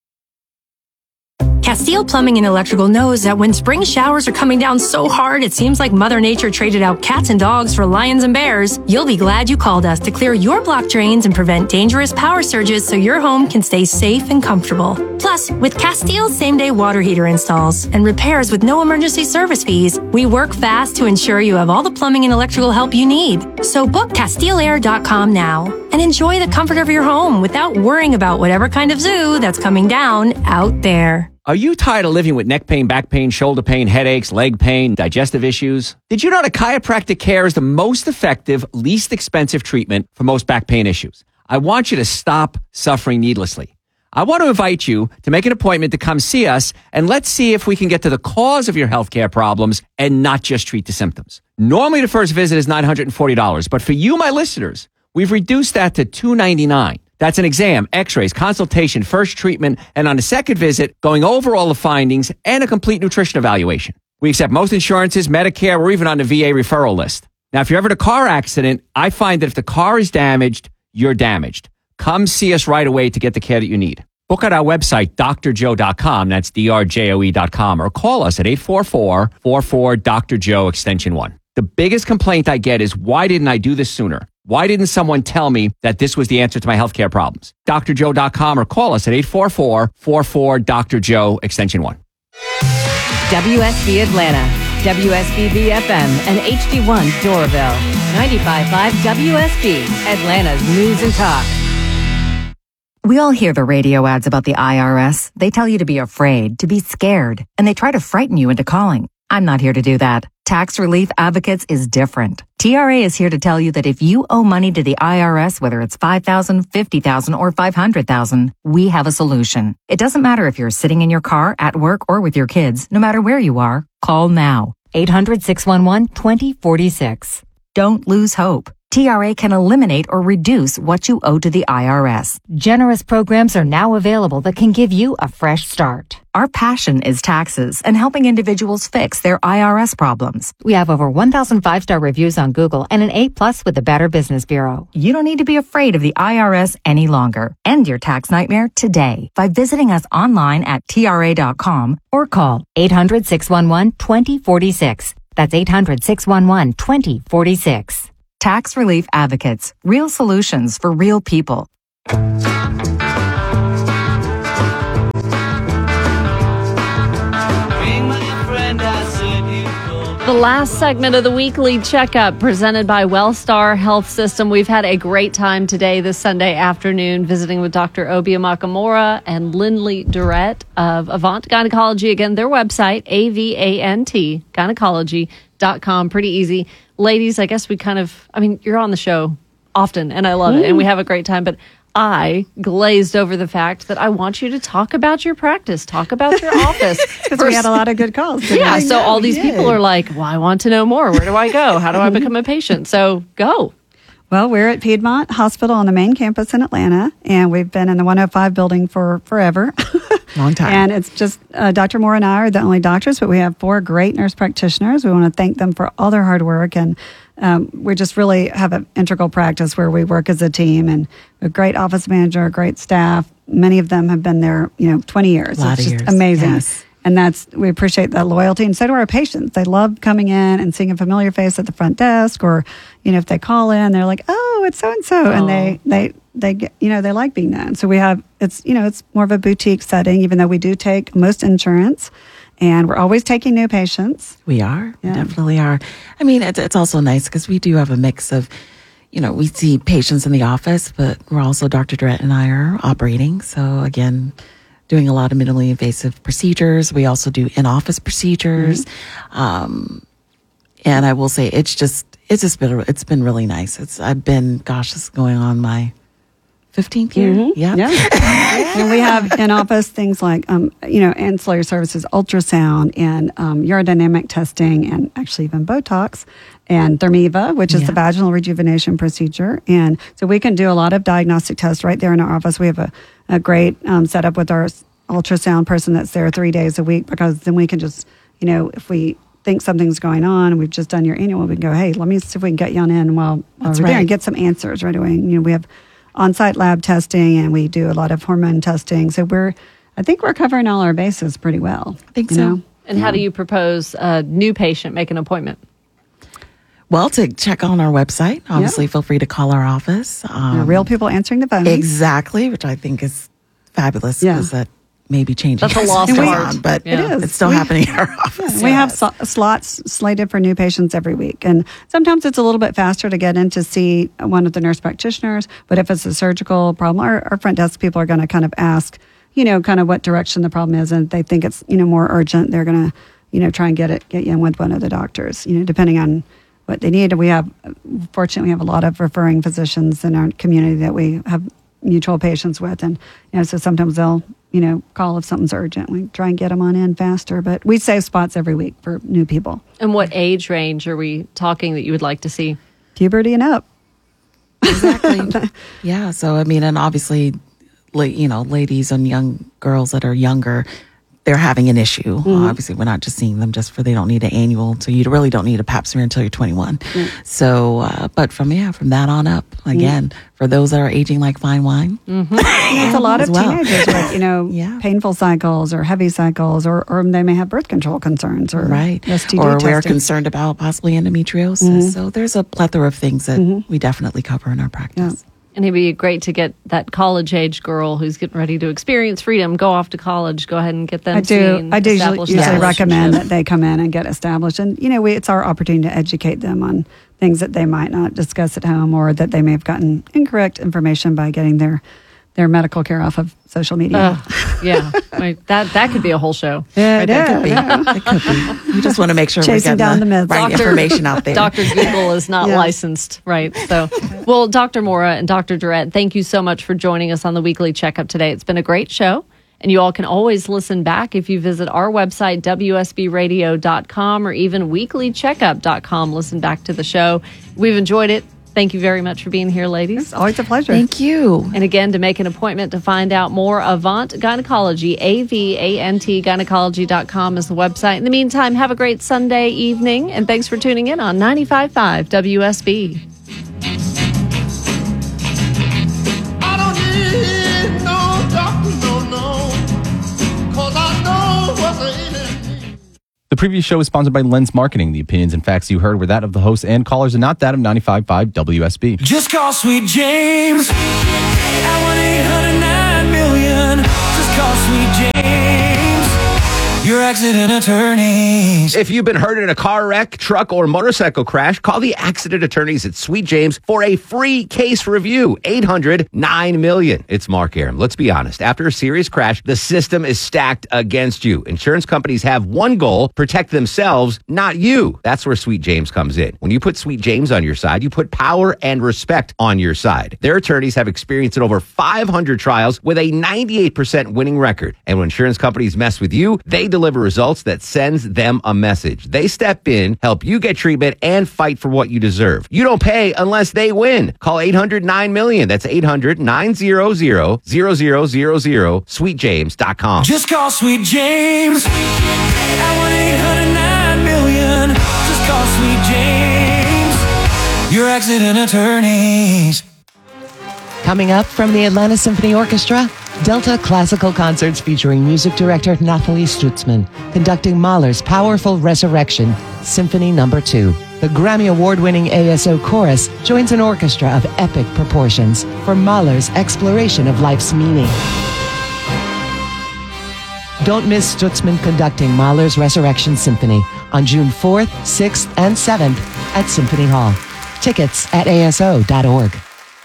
Castile Plumbing and Electrical knows that when spring showers are coming down so hard it seems like Mother Nature traded out cats and dogs for lions and bears, you'll be glad you called us to clear your block drains and prevent dangerous power surges so your home can stay safe and comfortable. Plus, with Castile's same-day water heater installs and repairs with no emergency service fees, we work fast to ensure you have all the plumbing and electrical help you need. So book CastileAir.com now and enjoy the comfort of your home without worrying about whatever kind of zoo that's coming down out there. Are you tired of living with neck pain, back pain, shoulder pain, headaches, leg pain, digestive issues? Did you know that chiropractic care is the most effective, least expensive treatment for most back pain issues? I want you to stop suffering needlessly. I want to invite you to make an appointment to come see us, and let's see if we can get to the cause of your healthcare problems and not just treat the symptoms. Normally, the first visit is $940, but for you, my listeners, we've reduced that to $299. That's an exam, x-rays, consultation, first treatment, and on the second visit, going over all the findings and a complete nutrition evaluation. We accept most insurances, Medicare, or even on the VA referral list. Now, if you're ever in a car accident, I find that if the car is damaged, you're damaged. Come see us right away to get the care that you need. Book at our website, drjoe.com, that's drjoe.com, or call us at 844-44-DR-JOE, extension 1. The biggest complaint I get is, why didn't I do this sooner? Why didn't someone tell me that this was the answer to my healthcare problems? drjoe.com or call us at 844-44-DR-JOE, extension 1. WSB Atlanta, WSB FM, and HD1 Doraville. 95.5 WSB, Atlanta's News and Talk. We all hear the radio ads about the IRS. They tell you to be afraid, to be scared, and they try to frighten you into calling. I'm not here to do that. Tax Relief Advocates is different. TRA is here to tell you that if you owe money to the IRS, whether it's $5,000, $50,000, or $500,000, we have a solution. It doesn't matter if you're sitting in your car, at work, or with your kids. No matter where you are, call now. 800-611-2046. Don't lose hope. TRA can eliminate or reduce what you owe to the IRS. Generous programs are now available that can give you a fresh start. Our passion is taxes and helping individuals fix their IRS problems. We have over 1,000 5-star reviews on Google and an A+ with the Better Business Bureau. You don't need to be afraid of the IRS any longer. End your tax nightmare today by visiting us online at TRA.com or call 800-611-2046. That's 800-611-2046. Tax Relief Advocates. Real solutions for real people. The last segment of the weekly checkup presented by Wellstar Health System. We've had a great time today, this Sunday afternoon, visiting with Dr. Obi Amakamura and Lindley Durrett of Avant Gynecology. Again, their website, AVANT, gynecology.com. Pretty easy. Ladies, I guess you're on the show often, and I love it, and we have a great time, but I glazed over the fact that I want you to talk about your practice, talk about your office. Because we had a lot of good calls today. Yeah, so all these people are like, well, I want to know more. Where do I go? How do I become a patient? So go. Well, we're at Piedmont Hospital on the main campus in Atlanta, and we've been in the 105 building for forever. Long time. And it's just Dr. Moore and I are the only doctors, but we have 4 great nurse practitioners. We want to thank them for all their hard work, and we just really have an integral practice where we work as a team, and a great office manager, great staff. Many of them have been there, 20 years. A lot it's of just years. amazing. Yes. And we appreciate that loyalty, and so do our patients. They love coming in and seeing a familiar face at the front desk, or, if they call in, they're like, oh, it's so-and-so. And they get, they like being known. So we have, it's more of a boutique setting, even though we do take most insurance, and we're always taking new patients. We are. Yeah. We definitely are. I mean, it's also nice because we do have a mix of, we see patients in the office, but we're also, Dr. Durrett and I are operating. So again, doing a lot of minimally invasive procedures. We also do in-office procedures. Mm-hmm. And I will say it's been really nice. this is going on my 15th year. Mm-hmm. Yeah. And we have in-office things like, ancillary services, ultrasound, and urodynamic testing, and actually even Botox, and Thermiva, which is the vaginal rejuvenation procedure. And so we can do a lot of diagnostic tests right there in our office. We have a great setup with our ultrasound person that's there 3 days a week, because then we can just, if we think something's going on and we've just done your annual, we can go, hey, let me see if we can get you on in while we're there and get some answers right away. We have on-site lab testing, and we do a lot of hormone testing. So I think we're covering all our bases pretty well. I think so. And how do you propose a new patient make an appointment? Well, to check on our website, obviously feel free to call our office. Real people answering the phone. Exactly, which I think is fabulous, because that may be changing. That's a lost art. But it is. It's still happening in our office. We have slots slated for new patients every week. And sometimes it's a little bit faster to get in to see one of the nurse practitioners. But if it's a surgical problem, our front desk people are going to kind of ask, kind of what direction the problem is. And if they think it's, more urgent, they're going to, try and get you in with one of the doctors, depending on what they need. Fortunately, we have a lot of referring physicians in our community that we have mutual patients with. And, so sometimes they'll, call if something's urgent. We try and get them on in faster, but we save spots every week for new people. And what age range are we talking that you would like to see? Puberty and up. Exactly. Yeah. So, and obviously, ladies and young girls that are younger, they're having an issue. Mm-hmm. Obviously, we're not just seeing them they don't need an annual. So you really don't need a pap smear until you're 21. Mm-hmm. So, but from that on up, again, for those that are aging like fine wine. Mm-hmm. It's a lot of teenagers with, painful cycles or heavy cycles, or they may have birth control concerns or STD or testing. we're concerned about possibly endometriosis. Mm-hmm. So there's a plethora of things that we definitely cover in our practice. Yeah. And it'd be great to get that college-age girl who's getting ready to experience freedom, go off to college, go ahead and get them seen. I do usually recommend that they come in and get established. And, it's our opportunity to educate them on things that they might not discuss at home, or that they may have gotten incorrect information by getting their their medical care off of social media. Yeah, that could be a whole show. Yeah, That could be. It could be. We just want to make sure Chasing we're down getting the the myths. right information out there. Dr. Google is not Yes. licensed, right? So, well, Dr. Mora and Dr. Durrett, thank you so much for joining us on the weekly checkup today. It's been a great show. And you all can always listen back if you visit our website, WSBradio.com, or even weeklycheckup.com. Listen back to the show. We've enjoyed it. Thank you very much for being here, ladies. It's always a pleasure. Thank you. And again, to make an appointment to find out more, Avant Gynecology, AVANT gynecology.com is the website. In the meantime, have a great Sunday evening, and thanks for tuning in on 95.5 WSB. I don't need no doctor, no, 'cause I know what's in it. The previous show is sponsored by Lens Marketing. The opinions and facts you heard were that of the hosts and callers and not that of 95.5 WSB. Just call Sweet James at 1-800-9-million. Just call Sweet James, your accident attorneys. If you've been hurt in a car wreck, truck, or motorcycle crash, call the accident attorneys at Sweet James for a free case review. 800-9-million. It's Mark Aram. Let's be honest. After a serious crash, the system is stacked against you. Insurance companies have one goal: protect themselves, not you. That's where Sweet James comes in. When you put Sweet James on your side, you put power and respect on your side. Their attorneys have experience in over 500 trials with a 98% winning record. And when insurance companies mess with you, they deliver results that sends them a message. They step in, help you get treatment, and fight for what you deserve. You don't pay unless they win. Call 800-9-million. That's 800-900-0000, sweetjames.com. Just call Sweet James at 1-800-9-million. Just call Sweet James, your accident attorneys. Coming up from the Atlanta Symphony Orchestra, Delta Classical Concerts featuring music director Nathalie Stutzman, conducting Mahler's powerful Resurrection, Symphony No. 2. The Grammy Award-winning ASO Chorus joins an orchestra of epic proportions for Mahler's exploration of life's meaning. Don't miss Stutzman conducting Mahler's Resurrection Symphony on June 4th, 6th, and 7th at Symphony Hall. Tickets at aso.org.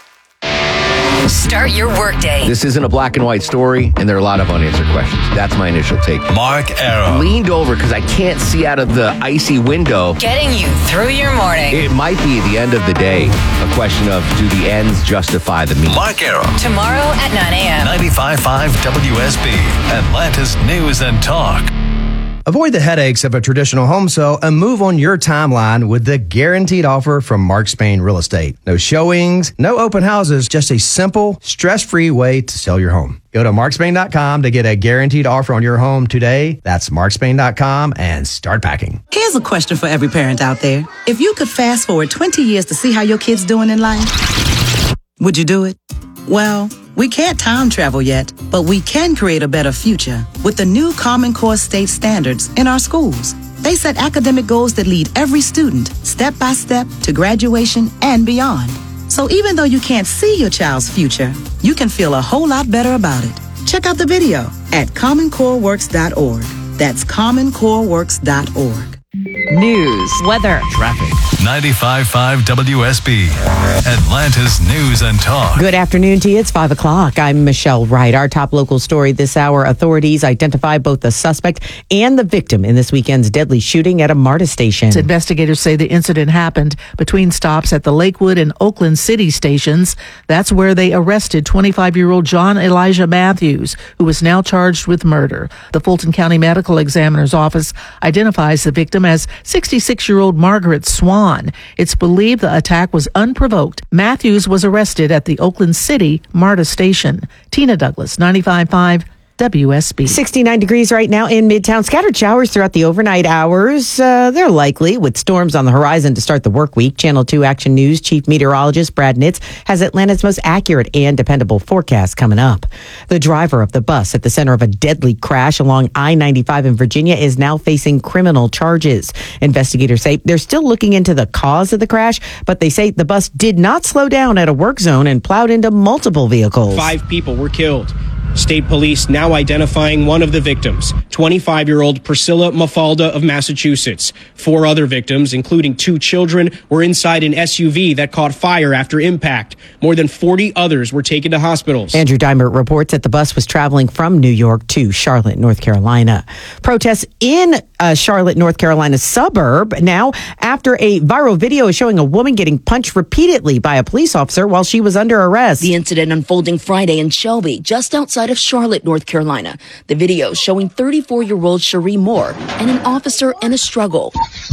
Start your workday. This isn't a black and white story, and there are a lot of unanswered questions. That's my initial take. Mark Aram. Leaned over because I can't see out of the icy window. Getting you through your morning. It might be the end of the day. A question of, do the ends justify the means? Mark Aram. Tomorrow at 9 a.m. 95.5 WSB, Atlanta's News and Talk. Avoid the headaches of a traditional home sale and move on your timeline with the guaranteed offer from Mark Spain Real Estate. No showings, no open houses, just a simple, stress-free way to sell your home. Go to markspain.com to get a guaranteed offer on your home today. That's markspain.com and start packing. Here's a question for every parent out there. If you could fast forward 20 years to see how your kid's doing in life, would you do it? Well, we can't time travel yet, but we can create a better future with the new Common Core state standards in our schools. They set academic goals that lead every student step by step to graduation and beyond. So even though you can't see your child's future, you can feel a whole lot better about it. Check out the video at commoncoreworks.org. That's commoncoreworks.org. News, weather, traffic. 95.5 WSB, Atlanta's News and Talk. Good afternoon to you. It's 5 o'clock. I'm Michelle Wright. Our top local story this hour: authorities identify both the suspect and the victim in this weekend's deadly shooting at a MARTA station. Investigators say the incident happened between stops at the Lakewood and Oakland City stations. That's where they arrested 25-year-old John Elijah Matthews, who is now charged with murder. The Fulton County Medical Examiner's Office identifies the victim as 66-year-old Margaret Swan. It's believed the attack was unprovoked. Matthews was arrested at the Oakland City MARTA station. Tina Douglas, 95.5 WSB. 69 degrees right now in Midtown. Scattered showers throughout the overnight hours. They're likely, with storms on the horizon to start the work week. Channel 2 Action News Chief Meteorologist Brad Nitz has Atlanta's most accurate and dependable forecast coming up. The driver of the bus at the center of a deadly crash along I-95 in Virginia is now facing criminal charges. Investigators say they're still looking into the cause of the crash, but they say the bus did not slow down at a work zone and plowed into multiple vehicles. 5 people were killed. State police now identifying one of the victims, 25-year-old Priscilla Mafalda of Massachusetts. 4 other victims, including 2 children, were inside an SUV that caught fire after impact. More than 40 others were taken to hospitals. Andrew Dimer reports that the bus was traveling from New York to Charlotte, North Carolina. Protests in Charlotte, North Carolina suburb now after a viral video is showing a woman getting punched repeatedly by a police officer while she was under arrest. The incident unfolding Friday in Shelby, just outside of Charlotte, North Carolina. The video showing 34-year-old Cherie Moore and an officer in a struggle.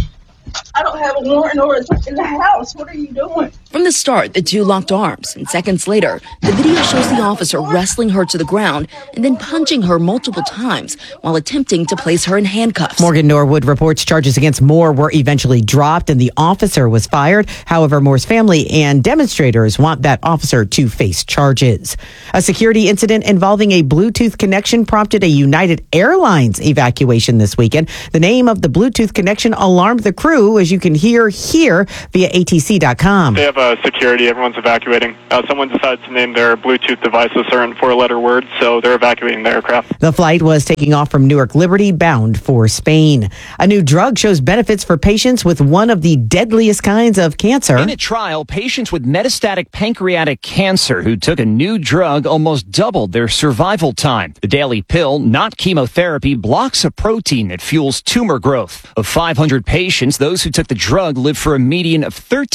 I don't have a warrant or a in the house. What are you doing? From the start, the two locked arms, and seconds later, the video shows the officer wrestling her to the ground and then punching her multiple times while attempting to place her in handcuffs. Morgan Norwood reports charges against Moore were eventually dropped and the officer was fired. However, Moore's family and demonstrators want that officer to face charges. A security incident involving a Bluetooth connection prompted a United Airlines evacuation this weekend. The name of the Bluetooth connection alarmed the crew, as you can hear here via ATC.com. They have security. Everyone's evacuating. Someone decided to name their Bluetooth device a certain 4-letter word, so they're evacuating the aircraft. The flight was taking off from Newark Liberty, bound for Spain. A new drug shows benefits for patients with one of the deadliest kinds of cancer. In a trial, patients with metastatic pancreatic cancer who took a new drug almost doubled their survival time. The daily pill, not chemotherapy, blocks a protein that fuels tumor growth. Of 500 patients, those who took the drug lived for a median of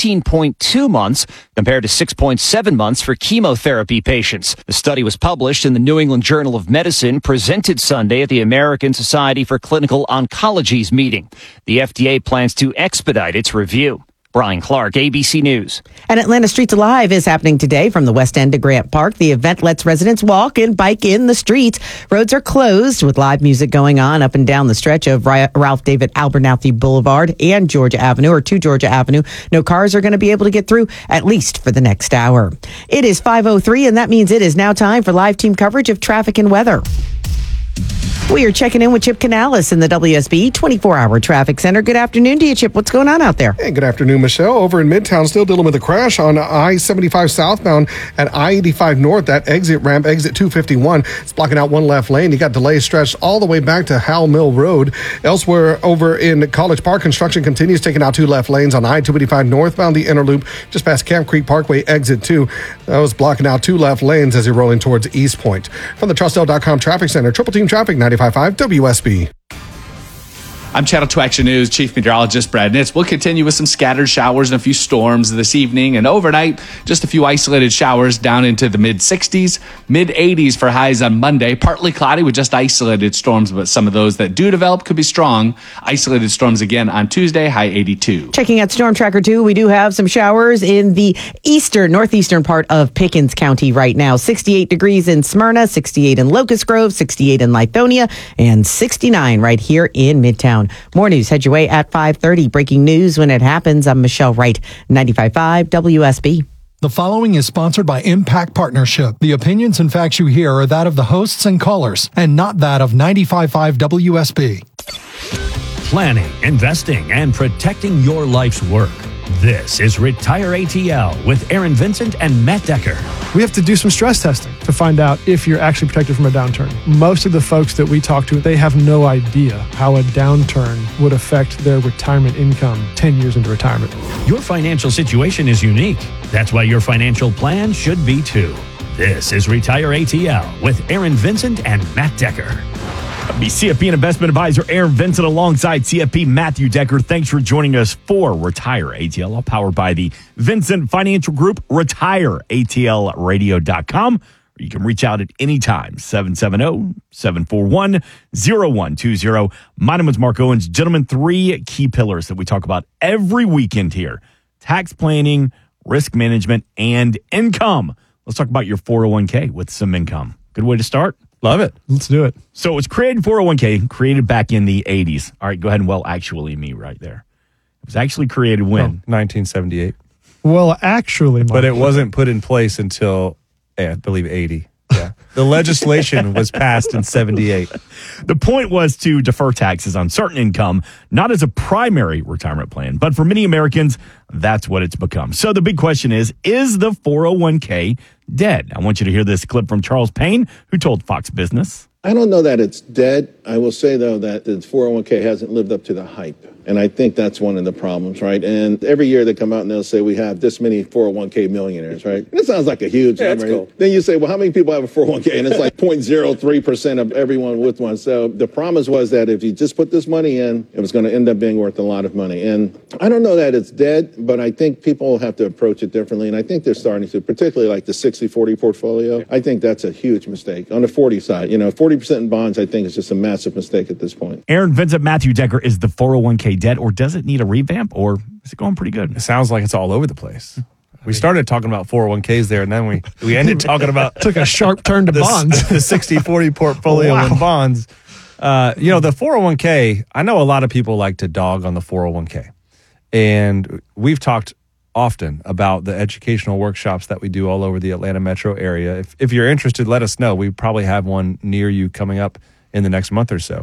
13.2 months compared to 6.7 months for chemotherapy patients. The study was published in the New England Journal of Medicine, presented Sunday at the American Society for Clinical Oncology's meeting. The FDA plans to expedite its review. Brian Clark, ABC News. And Atlanta Streets Alive is happening today from the West End to Grant Park. The event lets residents walk and bike in the streets. Roads are closed with live music going on up and down the stretch of Ralph David Abernathy Boulevard and Georgia Avenue, or to Georgia Avenue. No cars are going to be able to get through, at least for the next hour. It is 5:03, and that means it is now time for live team coverage of traffic and weather. We are checking in with Chip Canales in the WSB 24-hour traffic center. Good afternoon to you, Chip. What's going on out there? Hey, good afternoon, Michelle. Over in Midtown, still dealing with a crash on I-75 southbound at I-85 north. That exit ramp, exit 251, it's blocking out one left lane. You got delays stretched all the way back to Howell Mill Road. Elsewhere, over in College Park, construction continues, taking out 2 left lanes on I-285 northbound, the inner loop, just past Camp Creek Parkway, exit 2. That was blocking out 2 left lanes as you're rolling towards East Point. From the Trustel.com Traffic Center, Triple Team Traffic, 95.5 WSB. I'm Channel 2 Action News Chief Meteorologist Brad Nitz. We'll continue with some scattered showers and a few storms this evening, and overnight, just a few isolated showers down into the mid-60s, mid-80s for highs on Monday. Partly cloudy with just isolated storms, but some of those that do develop could be strong. Isolated storms again on Tuesday, high 82. Checking out Storm Tracker 2, we do have some showers in the northeastern part of Pickens County right now. 68 degrees in Smyrna, 68 in Locust Grove, 68 in Lithonia, and 69 right here in Midtown. More news, head your way at 5:30. Breaking news when it happens. I'm Michelle Wright, 95.5 WSB. The following is sponsored by Impact Partnership. The opinions and facts you hear are that of the hosts and callers, and not that of 95.5 WSB. Planning, investing, and protecting your life's work. This is Retire ATL with Aaron Vincent and Matt Decker. We have to do some stress testing to find out if you're actually protected from a downturn. Most of the folks that we talk to, they have no idea how a downturn would affect their retirement income 10 years into retirement. Your financial situation is unique. That's why your financial plan should be too. This is Retire ATL with Aaron Vincent and Matt Decker. Be CFP and investment advisor Aaron Vincent alongside CFP Matthew Decker. Thanks for joining us for Retire ATL, all powered by the Vincent Financial Group. RetireATLRadio.com. You can reach out at any time, 770-741-0120. My name is Mark Owens. Gentlemen, 3 key pillars that we talk about every weekend here: tax planning, risk management, and income. Let's talk about your 401k with some income. Good way to start. Love it. Let's do it. So it was created 401k, created back in the 80s. All right, go ahead and actually me right there. It was actually created when? 1978. Well, actually, but it wasn't put in place until, I believe, 80. The legislation was passed in 78. The point was to defer taxes on certain income, not as a primary retirement plan, but for many Americans, that's what it's become. So the big question is the 401k dead? I want you to hear this clip from Charles Payne, who told Fox Business. I don't know that it's dead. I will say, though, that the 401k hasn't lived up to the hype. And I think that's one of the problems, right? And every year they come out and they'll say we have this many 401k millionaires, right? It sounds like a huge number. Cool. Then you say, well, how many people have a 401k? And it's like 0.03% of everyone with one. So the promise was that if you just put this money in, it was going to end up being worth a lot of money. And I don't know that it's dead, but I think people have to approach it differently. And I think they're starting to, particularly like the 60-40 portfolio. I think that's a huge mistake. On the 40 side, 40% in bonds, I think is just a massive mistake at this point. Aaron Vincent, Matthew Decker, is the 401k dead, or does it need a revamp, or is it going pretty good? It sounds like it's all over the place. We started talking about 401ks there, and then we ended talking about took a sharp turn to bonds. The 60-40 portfolio in bonds. The 401k, I know a lot of people like to dog on the 401k. And we've talked often about the educational workshops that we do all over the Atlanta metro area. If you're interested, let us know. We probably have one near you coming up in the next month or so.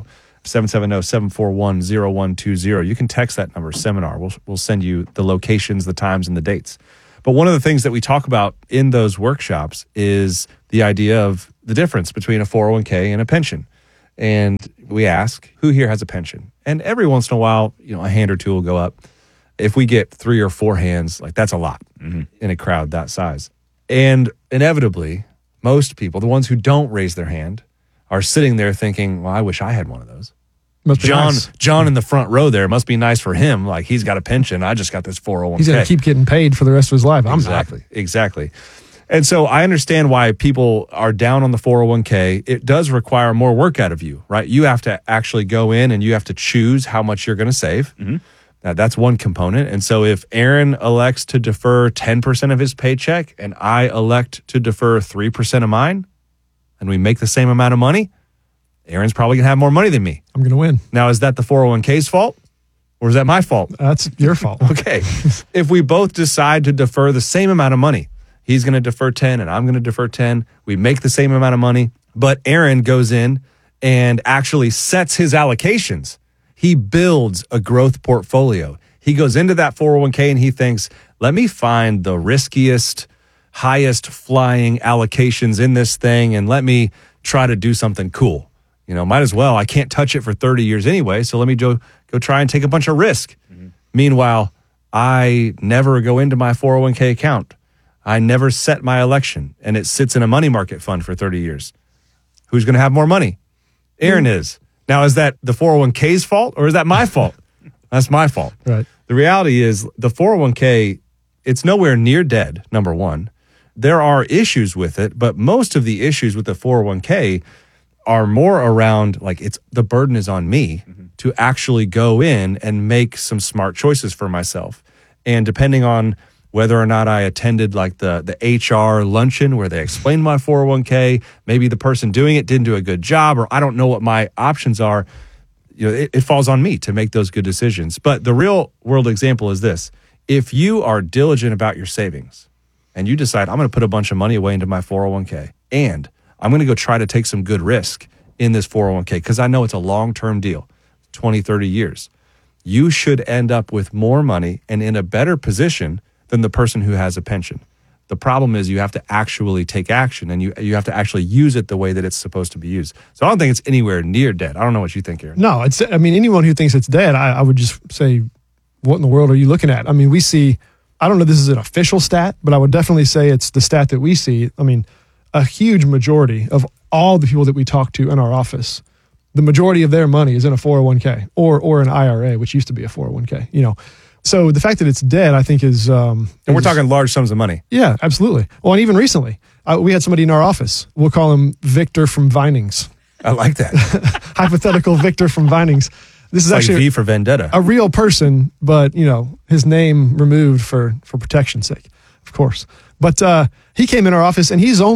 770-741-0120. You can text that number, seminar. We'll send you the locations, the times, and the dates. But one of the things that we talk about in those workshops is the idea of the difference between a 401k and a pension. And we ask, who here has a pension? And every once in a while, a hand or two will go up. If we get 3 or 4 hands, that's a lot in a crowd that size. And inevitably, most people, the ones who don't raise their hand, are sitting there thinking, well, I wish I had one of those. John in the front row there, must be nice for him. Like, he's got a pension. I just got this 401k. He's going to keep getting paid for the rest of his life. Exactly. And so I understand why people are down on the 401k. It does require more work out of you, right? You have to actually go in and you have to choose how much you're going to save. Mm-hmm. Now, that's one component. And so if Aaron elects to defer 10% of his paycheck and I elect to defer 3% of mine, and we make the same amount of money, Aaron's probably going to have more money than me. I'm going to win. Now, is that the 401k's fault? Or is that my fault? That's your fault. Okay. If we both decide to defer the same amount of money, he's going to defer 10 and I'm going to defer 10. We make the same amount of money, but Aaron goes in and actually sets his allocations. He builds a growth portfolio. He goes into that 401k and he thinks, let me find the riskiest, highest flying allocations in this thing and let me try to do something cool. Might as well. I can't touch it for 30 years anyway, so let me go try and take a bunch of risk. Mm-hmm. Meanwhile, I never go into my 401k account. I never set my election, and it sits in a money market fund for 30 years. Who's going to have more money? Aaron is. Now, is that the 401k's fault, or is that my fault? That's my fault. Right. The reality is the 401k, it's nowhere near dead, number one. There are issues with it, but most of the issues with the 401k are more around, the burden is on me to actually go in and make some smart choices for myself. And depending on whether or not I attended the HR luncheon where they explained my 401k, maybe the person doing it didn't do a good job, or I don't know what my options are, it falls on me to make those good decisions. But the real world example is this. If you are diligent about your savings and you decide, I'm going to put a bunch of money away into my 401k and I'm going to go try to take some good risk in this 401k because I know it's a long-term deal, 20, 30 years. You should end up with more money and in a better position than the person who has a pension. The problem is you have to actually take action and you have to actually use it the way that it's supposed to be used. So I don't think it's anywhere near dead. I don't know what you think, Aaron. No, anyone who thinks it's dead, I would just say, what in the world are you looking at? We see, I don't know if this is an official stat, but I would definitely say it's the stat that we see. A huge majority of all the people that we talk to in our office, the majority of their money is in a 401k or an IRA, which used to be a 401k, So the fact that it's dead, I think is... and we're talking large sums of money. Yeah, absolutely. Well, and even recently, we had somebody in our office. We'll call him Victor from Vinings. I like that. Hypothetical Victor from Vinings. This is actually V for Vendetta. A real person, but, his name removed for protection's sake, of course. But he came in our office and he's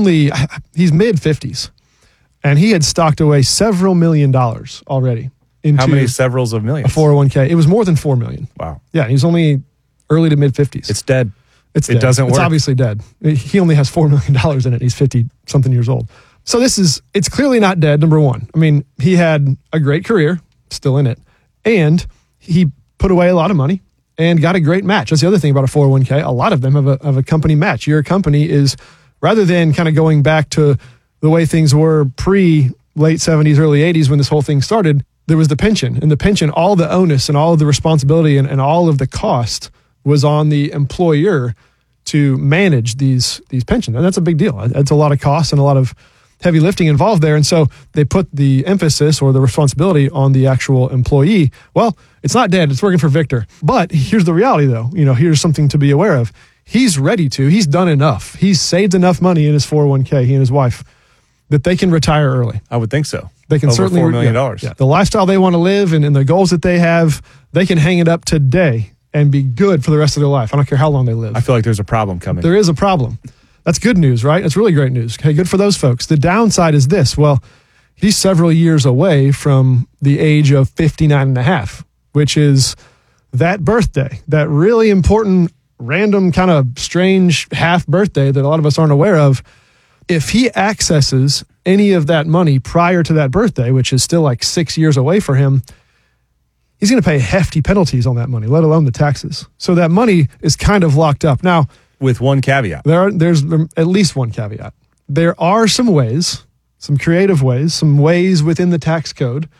mid-50s. And he had stocked away several $1 million already. Into how many severals of millions? A 401k. It was more than $4 million. Wow. Yeah, he's only early to mid-50s. It's dead. It's It dead. doesn't It's work. obviously dead. He only has $4 million in it. He's 50-something years old. So it's clearly not dead, number one. I mean, he had a great career, still in it, and he put away a lot of money and got a great match. That's the other thing about a 401k. A lot of them have a company match. Your company is, rather than kind of going back to the way things were pre-late 70s, early 80s when this whole thing started, there was the pension. And the pension, all the onus and all of the responsibility and all of the cost was on the employer to manage these pensions. And that's a big deal. It's a lot of cost and a lot of heavy lifting involved there. And so they put the emphasis or the responsibility on the actual employee. Well, it's not dead. It's working for Victor. But here's the reality, though. Here's something to be aware of. He's ready to. He's done enough. He's saved enough money in his 401k, he and his wife, that they can retire early. I would think so. They can Over certainly $4 million. Yeah. The lifestyle they want to live and the goals that they have, they can hang it up today and be good for the rest of their life. I don't care how long they live. I feel like there's a problem coming. There is a problem. That's good news, right? It's really great news. Okay, good for those folks. The downside is this. Well, he's several years away from the age of 59 and a half, which is that birthday, that really important, random, kind of strange half birthday that a lot of us aren't aware of. If he accesses any of that money prior to that birthday, which is still like 6 years away for him, he's going to pay hefty penalties on that money, let alone the taxes. So that money is kind of locked up. Now, with one caveat. There's at least one caveat. There are some ways, some creative ways, some ways within the tax code